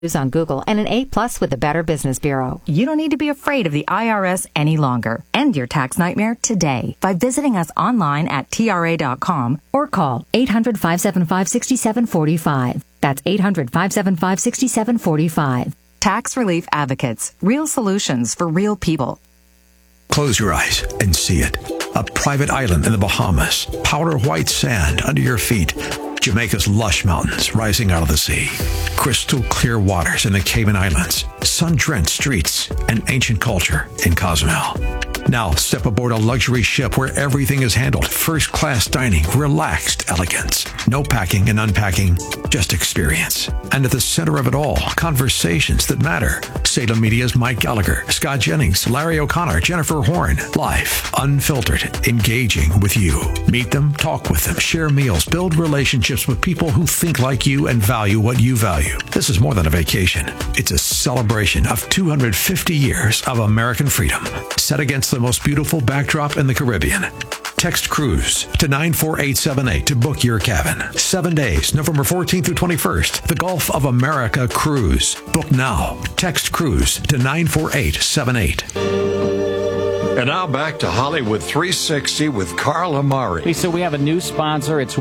on Google and an A+ with the Better Business Bureau. You don't need to be afraid of the IRS any longer. End your tax nightmare today by visiting us online at TRA.com or call 800-575-6745. That's 800-575-6745. Tax Relief Advocates. Real solutions for real people. Close your eyes and see it. A private island in the Bahamas. Powder white sand under your feet. Jamaica's lush mountains rising out of the sea. Crystal clear waters in the Cayman Islands. Sun-drenched streets and ancient culture in Cozumel. Now step aboard a luxury ship where everything is handled. First-class dining, relaxed elegance. No packing and unpacking, just experience. And at the center of it all, conversations that matter. Salem Media's Mike Gallagher, Scott Jennings, Larry O'Connor, Jennifer Horn. Live, unfiltered, engaging with you. Meet them, talk with them, share meals, build relationships with people who think like you and value what you value. This is more than a vacation. It's a celebration of 250 years of American freedom, set against the most beautiful backdrop in the Caribbean. Text cruise to 94878 to book your cabin. 7 days, November 14th through 21st. The Gulf of America Cruise. Book now. Text cruise to 94878. And now back to Hollywood 360 with Carl Amari. Lisa, we have a new sponsor. It's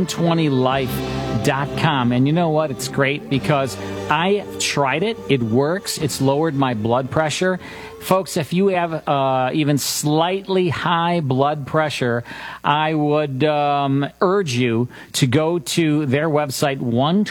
120life.com. And you know what? It's great because I tried it. It works. It's lowered my blood pressure. Folks, if you have even slightly high blood pressure, I would urge you to go to their website,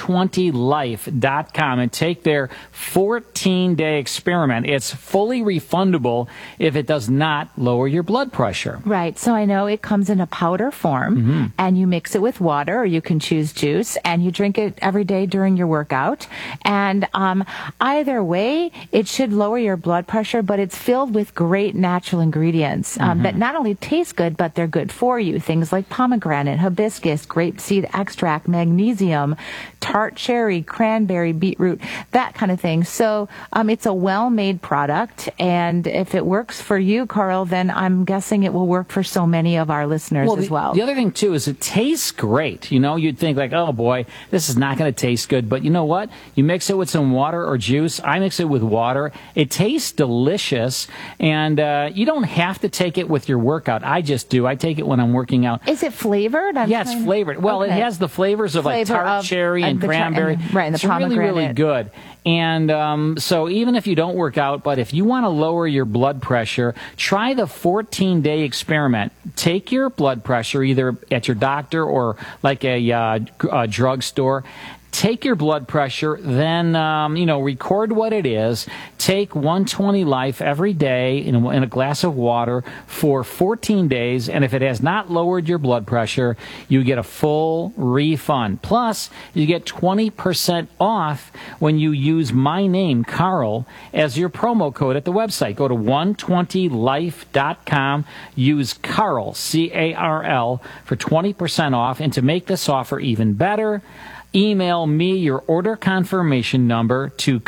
120life.com, and take their 14-day experiment. It's fully refundable if it does not lower your blood pressure. Right. So I know it comes in a powder form, and you mix it with water, or you can choose juice, and you drink it every day during your workout. And either way, it should lower your blood pressure, but it's filled with great natural ingredients that not only taste good, but they're good for you. Things like pomegranate, hibiscus, grapeseed extract, magnesium, tart cherry, cranberry, beetroot, that kind of thing. So it's a well-made product, and if it works for you, Carl, then I'm guessing it will work for so many of our listeners as well. The other thing, too, is it tastes great. You know, you'd think like, oh, boy, this is not going to taste good. But you know what? You mix it with some water or juice. I mix it with water. It tastes delicious, and you don't have to take it with your workout. I just do. I take it when I'm working out. Is it flavored? It's flavored. Well, It has the flavors of like tart cherry and cranberry. And the pomegranate. Really, really good. And so even if you don't work out, but if you want to lower your blood pressure, try the 14-day experiment. Take your blood pressure either at your doctor or like a drugstore. Take your blood pressure, then, record what it is. Take 120 Life every day in a glass of water for 14 days. And if it has not lowered your blood pressure, you get a full refund. Plus, you get 20% off when you use my name, Carl, as your promo code at the website. Go to 120life.com. Use Carl, C-A-R-L, for 20% off. And to make this offer even better, email me your order confirmation number to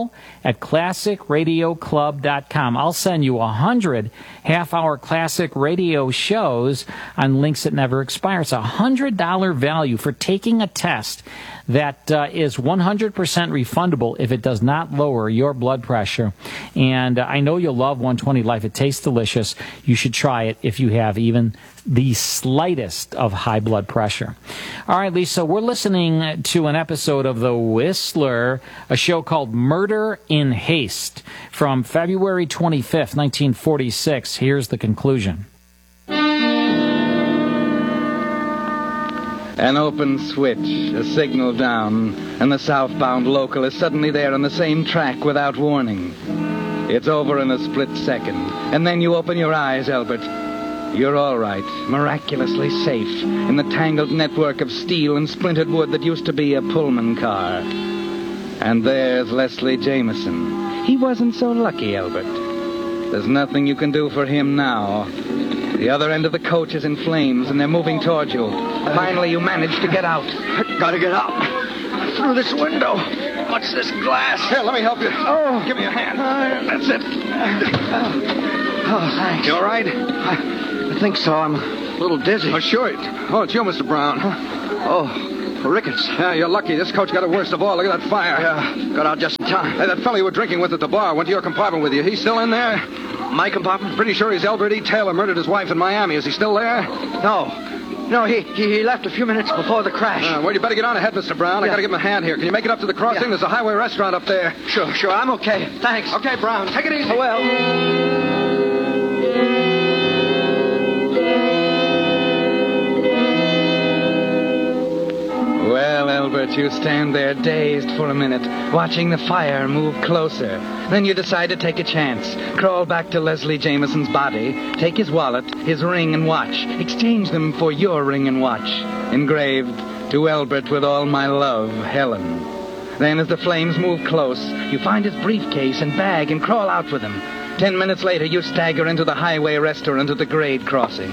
carl@classicradioclub.com. I'll send you 100 half-hour classic radio shows on links that never expire. It's a $100 value for taking a test that is 100% refundable if it does not lower your blood pressure. And I know you'll love 120 Life. It tastes delicious. You should try it if you have even the slightest of high blood pressure. All right, Lisa, we're listening to an episode of The Whistler, a show called Murder in Haste from February 25th, 1946. Here's the conclusion. An open switch, a signal down, and the southbound local is suddenly there on the same track without warning. It's over in a split second, and then you open your eyes, Albert. You're all right, miraculously safe, in the tangled network of steel and splintered wood that used to be a Pullman car. And there's Leslie Jameson. He wasn't so lucky, Albert. There's nothing you can do for him now. The other end of the coach is in flames, and they're moving towards you. Finally, you manage to get out. I gotta get out. Through this window. What's this glass? Here, let me help you. Oh. Give me a hand. That's it. Oh, thanks. You all right? I think so. I'm a little dizzy. Oh, sure. Oh, it's you, Mr. Brown. Oh, Ricketts. Yeah, you're lucky. This coach got it worst of all. Look at that fire. Yeah, got out just in time. Hey, that fellow you were drinking with at the bar went to your compartment with you. He's still in there? My compartment? Pretty sure he's Elbert E. Taylor, murdered his wife in Miami. Is he still there? No, he left a few minutes before the crash. Well, you better get on ahead, Mr. Brown. I got to give him a hand here. Can you make it up to the crossing? Yeah. There's a highway restaurant up there. Sure, I'm okay. Thanks. Okay, Brown, take it easy. Oh, well. Well, Elbert, you stand there dazed for a minute, watching the fire move closer. Then you decide to take a chance. Crawl back to Leslie Jameson's body, take his wallet, his ring and watch, exchange them for your ring and watch, engraved, "To Elbert with all my love, Helen." Then as the flames move close, you find his briefcase and bag and crawl out with him. 10 minutes later, you stagger into the highway restaurant at the grade crossing.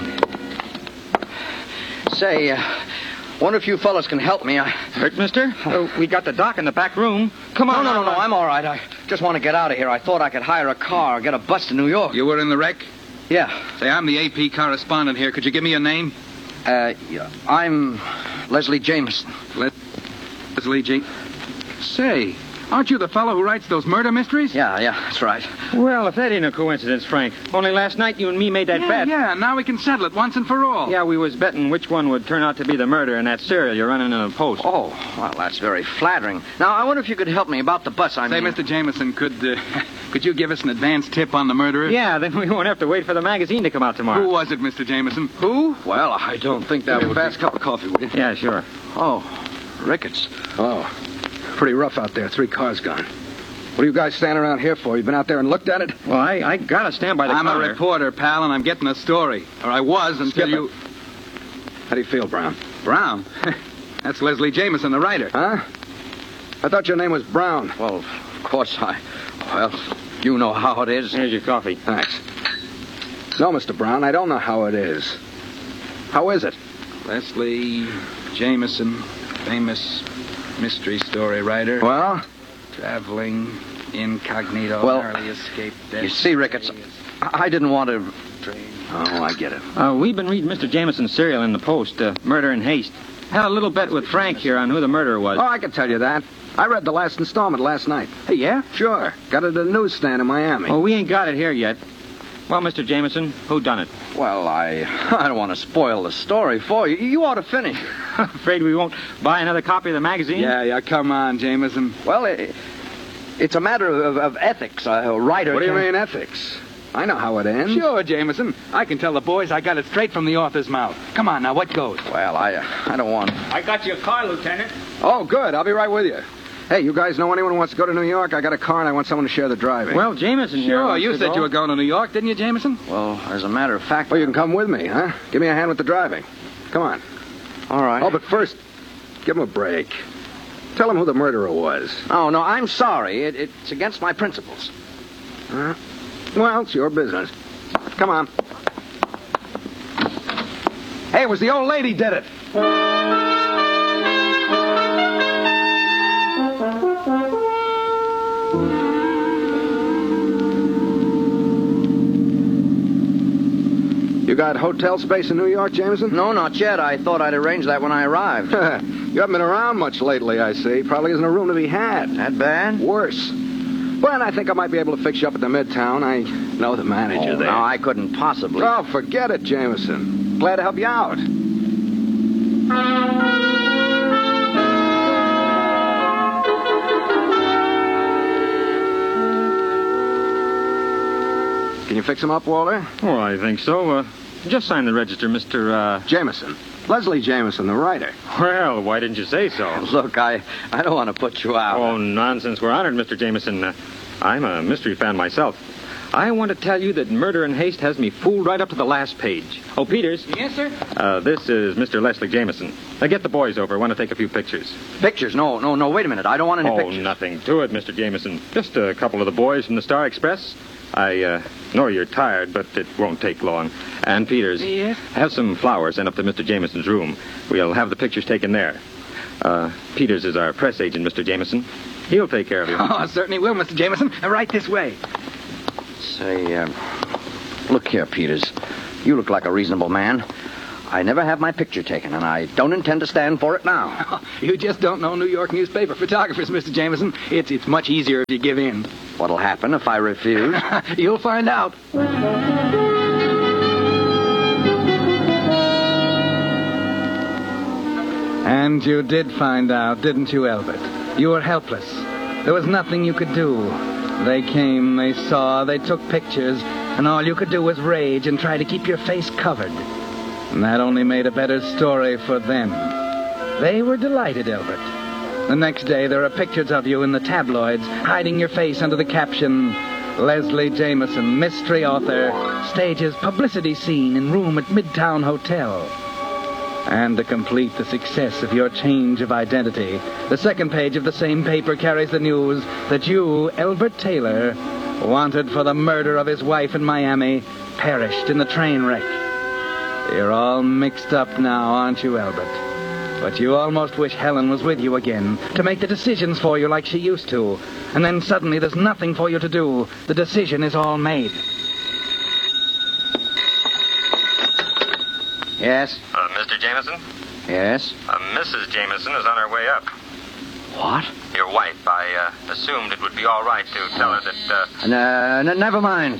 Say, wonder if you fellas can help me. Hurt, mister? We got the doc in the back room. Come on. No, I'm all right. I just want to get out of here. I thought I could hire a car or get a bus to New York. You were in the wreck? Yeah. Say, I'm the AP correspondent here. Could you give me your name? Yeah, I'm Leslie Jameson. Leslie G. Say, aren't you the fellow who writes those murder mysteries? Yeah, that's right. Well, if that ain't a coincidence, Frank. Only last night you and me made that bet. Yeah, now we can settle it once and for all. Yeah, we was betting which one would turn out to be the murder in that serial you're running in a post. Oh, well, that's very flattering. Now, I wonder if you could help me about the bus. Say, Mr. Jameson, could you give us an advance tip on the murderer? Yeah, then we won't have to wait for the magazine to come out tomorrow. Who was it, Mr. Jameson? Who? Well, I don't think that would be... Fast cup of coffee, would you? Yeah, sure. Oh, Ricketts. Oh, pretty rough out there. 3 cars gone. What are you guys standing around here for? You been out there and looked at it? Well, I gotta stand by the I'm counter. a reporter, pal, and I'm getting a story. Or I was until you... How do you feel, Brown? Brown? That's Leslie Jameson, the writer. Huh? I thought your name was Brown. Well, of course Well, you know how it is. Here's your coffee. Thanks. No, Mr. Brown, I don't know how it is. How is it? Leslie Jameson, famous mystery story writer. Well? Traveling incognito, Well, narrowly escaped death. You see, Ricketts, I didn't want to... Oh, I get it. We've been reading Mr. Jameson's serial in the Post, Murder in Haste. Had a little bet with Frank here on who the murderer was. Oh, I can tell you that. I read the last installment last night. Hey, yeah? Sure. Got it at a newsstand in Miami. Oh, we ain't got it here yet. Well, Mr. Jameson, who done it? Well, I don't want to spoil the story for you. You ought to finish. Afraid we won't buy another copy of the magazine? Yeah, come on, Jameson. Well, it's a matter of ethics. A writer What do you mean, ethics? I know how it ends. Sure, Jameson. I can tell the boys I got it straight from the author's mouth. Come on, now, what goes? Well, I don't want... I got you a car, Lieutenant. Oh, good. I'll be right with you. Hey, you guys know anyone who wants to go to New York? I got a car and I want someone to share the driving. Well, Jameson here Sure, wants you to said go. you were going to New York, didn't you, Jameson? Well, as a matter of fact... Well, you can come with me, huh? Give me a hand with the driving. Come on. All right. Oh, but first, give him a break. Tell him who the murderer was. Oh, no, I'm sorry. It's against my principles. Well, it's your business. Come on. Hey, it was the old lady did it. You got hotel space in New York, Jameson? No, not yet. I thought I'd arrange that when I arrived. You haven't been around much lately, I see. Probably isn't a room to be had. That bad? Worse. But I think I might be able to fix you up at the Midtown. I know the manager there. No, I couldn't possibly. Oh, forget it, Jameson. Glad to help you out. Can you fix him up, Walter? Oh, I think so. Just sign the register, Mr. Jameson. Leslie Jameson, the writer. Well, why didn't you say so? Look, I don't want to put you out. Oh, nonsense. We're honored, Mr. Jameson. I'm a mystery fan myself. I want to tell you that Murder in Haste has me fooled right up to the last page. Oh, Peters. Yes, sir? This is Mr. Leslie Jameson. Now, get the boys over. I want to take a few pictures. Pictures? No, wait a minute. I don't want any pictures. Oh, nothing to it, Mr. Jameson. Just a couple of the boys from the Star Express. I know you're tired, but it won't take long. And Peters, yes? Have some flowers sent up to Mr. Jameson's room. We'll have the pictures taken there. Peters is our press agent, Mr. Jameson. He'll take care of you. Oh, certainly will, Mr. Jameson. Right this way. Say, look here, Peters. You look like a reasonable man. I never have my picture taken, and I don't intend to stand for it now. You just don't know New York newspaper photographers, Mr. Jameson. It's much easier if you give in. What'll happen if I refuse? You'll find out. And you did find out, didn't you, Elbert? You were helpless. There was nothing you could do. They came, they saw, they took pictures, and all you could do was rage and try to keep your face covered. And that only made a better story for them. They were delighted, Elbert. The next day, there are pictures of you in the tabloids, hiding your face under the caption, Leslie Jameson, mystery author, stages publicity scene in room at Midtown Hotel. And to complete the success of your change of identity, the second page of the same paper carries the news that you, Elbert Taylor, wanted for the murder of his wife in Miami, perished in the train wreck. You're all mixed up now, aren't you, Elbert? But you almost wish Helen was with you again, to make the decisions for you like she used to. And then suddenly there's nothing for you to do. The decision is all made. Yes? Mr. Jameson? Yes? Mrs. Jameson is on her way up. What? Your wife. I assumed it would be all right to tell her that, Never mind.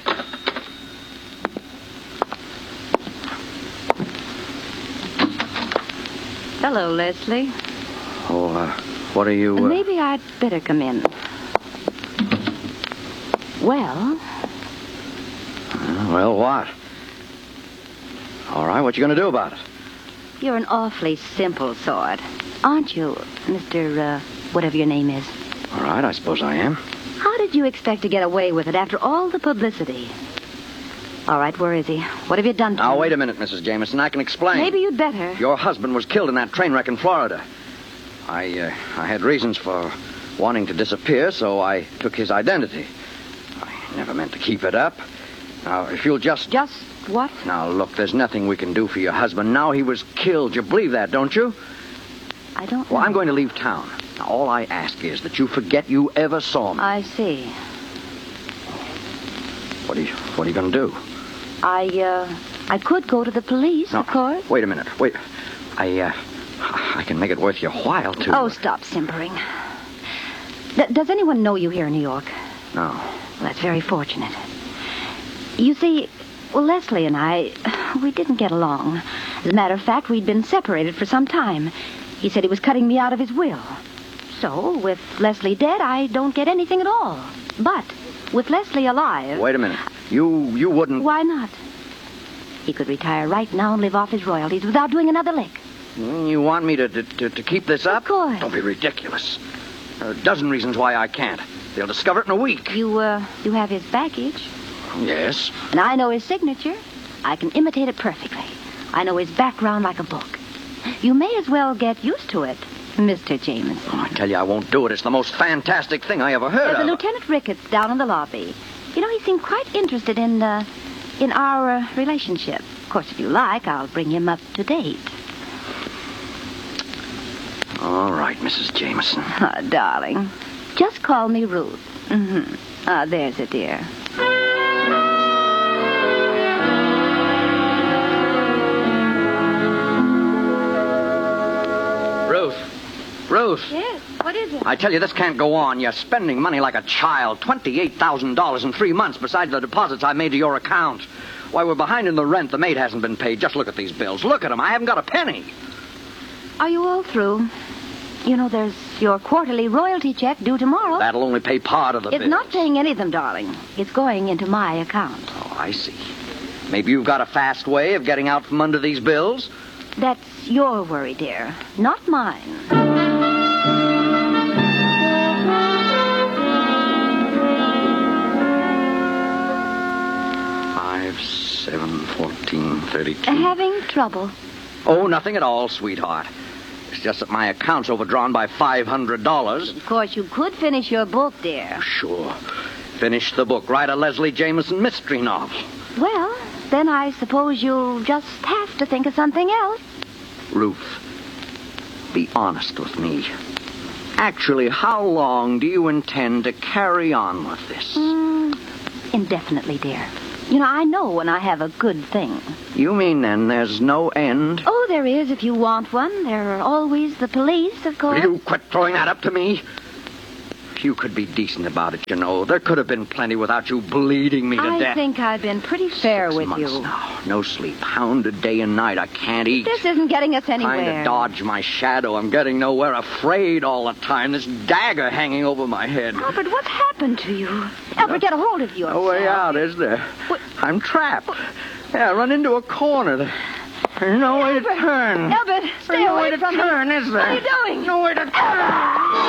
Hello, Leslie. Oh, what are you... Maybe I'd better come in. Well? Well, what? All right, what you going to do about it? You're an awfully simple sort, aren't you, Mr. Whatever your name is? All right, I suppose I am. How did you expect to get away with it after all the publicity? All right, where is he? What have you done to him? Now, wait a minute, Mrs. Jameson. I can explain. Maybe you'd better. Your husband was killed in that train wreck in Florida. I had reasons for wanting to disappear, so I took his identity. I never meant to keep it up. Now, if you'll just... Just what? Now, look, there's nothing we can do for your husband. Now he was killed. You believe that, don't you? I don't know. Well, I'm going to leave town. Now, all I ask is that you forget you ever saw me. I see. What are you going to do? I could go to the police, No, of course. Wait a minute. Wait. I can make it worth your while to... Oh, stop simpering. Does anyone know you here in New York? No. Well, that's very fortunate. You see, well, Leslie and I, we didn't get along. As a matter of fact, we'd been separated for some time. He said he was cutting me out of his will. So, with Leslie dead, I don't get anything at all. But with Leslie alive... Wait a minute. You wouldn't... Why not? He could retire right now and live off his royalties without doing another lick. You want me to keep this up? Of course. Don't be ridiculous. There are a dozen reasons why I can't. They'll discover it in a week. You have his baggage? Yes. And I know his signature. I can imitate it perfectly. I know his background like a book. You may as well get used to it, Mr. Jameson. Oh, I tell you, I won't do it. It's the most fantastic thing I ever heard There's of. a Lieutenant Ricketts down in the lobby. You know, he seemed quite interested in our relationship. Of course, if you like, I'll bring him up to date. All right, Mrs. Jameson. Oh, darling. Just call me Ruth. Mm-hmm. There's a dear. Ruth. Yes, what is it? I tell you, this can't go on. You're spending money like a child. $28,000 in 3 months besides the deposits I made to your account. Why, we're behind in the rent. The maid hasn't been paid. Just look at these bills. Look at them. I haven't got a penny. Are you all through? You know, there's your quarterly royalty check due tomorrow. That'll only pay part of the bills. It's not paying any of them, darling. It's going into my account. Oh, I see. Maybe you've got a fast way of getting out from under these bills? That's your worry, dear, not mine. 5, 7, 14, 32. Having trouble? Oh, nothing at all, sweetheart. It's just that my account's overdrawn by $500. Of course, you could finish your book, dear. Sure. Finish the book. Write a Leslie Jameson mystery novel. Well, then I suppose you'll just have to think of something else. Ruth, be honest with me. Actually, how long do you intend to carry on with this? Indefinitely, dear. You know, I know when I have a good thing. You mean then there's no end? Oh, there is if you want one. There are always the police, of course. Will you quit throwing that up to me? You could be decent about it, you know. There could have been plenty without you bleeding me to death. I think I've been pretty fair 6 with months you. now. No sleep. Hounded day and night. I can't eat. This isn't getting us anywhere. Trying to dodge my shadow. I'm getting nowhere. Afraid all the time. This dagger hanging over my head. Albert, what's happened to you? Albert, get a hold of yourself. No way out, is there? What? I'm trapped. Yeah, I run into a corner. There's no way to turn. Albert, stay There's no away way to from turn, me. is there? What are you doing? No way to turn.